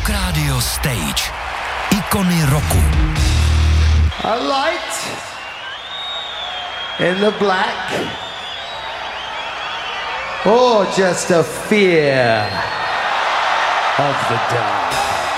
Rock Radio Stage. Ikony roku. A light in the black, or just a fear of the dark.